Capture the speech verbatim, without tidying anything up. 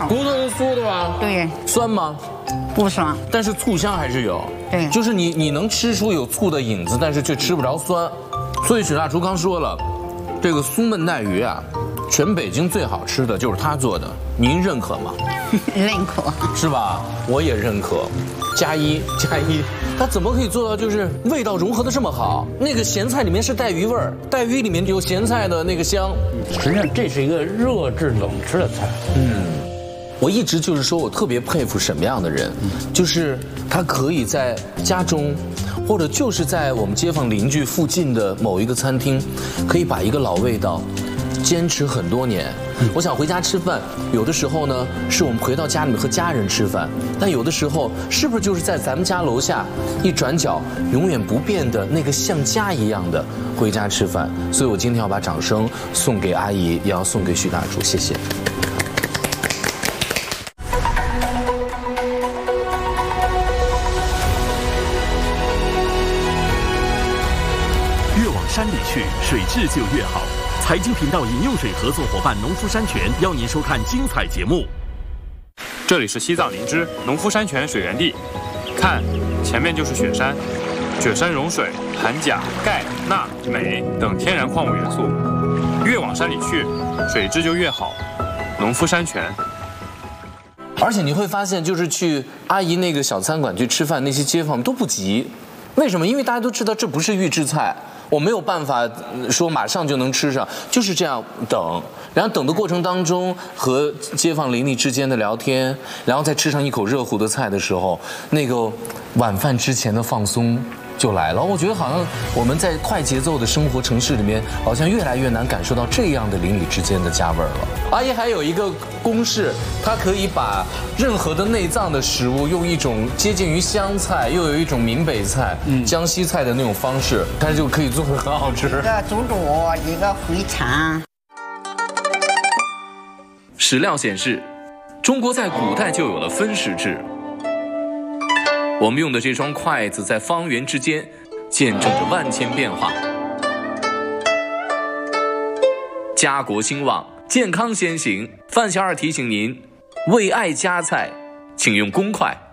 头。 骨头是酥的吧？ 对， 酸吗？ 不酸， 但是醋香还是有。 对， 就是你你能吃出有醋的影子，但是却吃不着酸。所以许大厨刚说了，这个苏焖带鱼啊，全北京最好吃的就是他做的，您认可吗？ 认可， 是吧？我也认可，加一加一。它怎么可以做到就是味道融合的这么好？那个咸菜里面是带鱼味儿，带鱼里面有咸菜的那个香。 实际上这是一个热制冷吃的菜。 嗯，我一直就是说我特别佩服什么样的人，就是他可以在家中，或者就是在我们街坊邻居附近的某一个餐厅，可以把一个老味道坚持很多年。我想回家吃饭，有的时候呢是我们回到家里面和家人吃饭，但有的时候是不是就是在咱们家楼下一转角永远不变的那个像家一样的回家吃饭？所以我今天要把掌声送给阿姨，也要送给许大厨，谢谢。 越往山里去，水质就越好。财经频道饮用水合作伙伴农夫山泉邀您收看精彩节目。 这里是西藏林芝农夫山泉水源地，看，前面就是雪山，雪山融水含钾、钙、钠、镁等天然矿物元素。越往山里去，水质就越好。农夫山泉。 而且你会发现，就是去阿姨那个小餐馆去吃饭，那些街坊都不急。为什么？因为大家都知道这不是预制菜，我没有办法说马上就能吃上，就是这样等。然后等的过程当中，和街坊邻里之间的聊天，然后再吃上一口热乎的菜的时候，那个晚饭之前的放松就来了。我觉得好像我们在快节奏的生活城市里面，好像越来越难感受到这样的邻里之间的家味儿了。阿姨还有一个公式，她可以把任何的内脏的食物用一种接近于湘菜，又有一种闽北菜、嗯、江西菜的那种方式，它就可以做得很好吃。 一个猪肚，一个回肠。 史料显示，中国在古代就有了分食制。我们用的这双筷子在方圆之间见证着万千变化。家国兴旺，健康先行。范小二提醒您，为爱夹菜，请用公筷。